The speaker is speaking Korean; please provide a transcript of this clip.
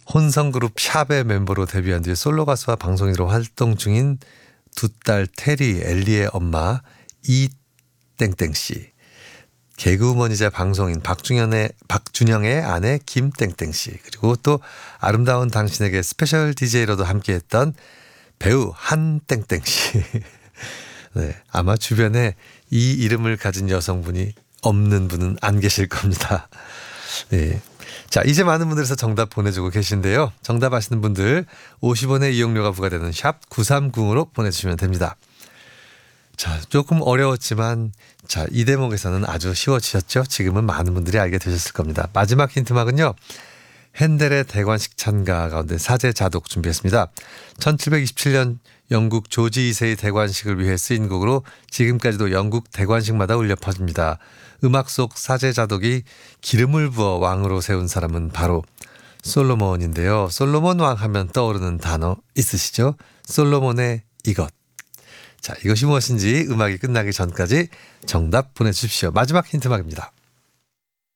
혼성그룹 샵의 멤버로 데뷔한 뒤에 솔로 가수와 방송인으로 활동 중인 두 딸 테리, 엘리의 엄마 이땡땡씨, 개그우먼이자 방송인 박준영의 아내 김땡땡씨, 그리고 또 아름다운 당신에게 스페셜 DJ로도 함께했던 배우 한땡땡씨. 네, 아마 주변에 이 이름을 가진 여성분이 없는 분은 안 계실 겁니다. 네. 자, 이제 많은 분들에서 정답 보내주고 계신데요. 정답 아시는 분들 50원의 이용료가 부과되는 샵 930으로 보내주시면 됩니다. 자, 조금 어려웠지만 자, 이 대목에서는 아주 쉬워지셨죠? 지금은 많은 분들이 알게 되셨을 겁니다. 마지막 힌트막은요. 핸델의 대관식 찬가 가운데 사제자독 준비했습니다. 1727년 영국 조지 2세의 대관식을 위해 쓰인 곡으로 지금까지도 영국 대관식마다 울려 퍼집니다. 음악 속 사제자독이 기름을 부어 왕으로 세운 사람은 바로 솔로몬인데요. 솔로몬 왕 하면 떠오르는 단어 있으시죠? 솔로몬의 이것. 자, 이것이 무엇인지 음악이 끝나기 전까지 정답 보내주십시오. 마지막 힌트막입니다.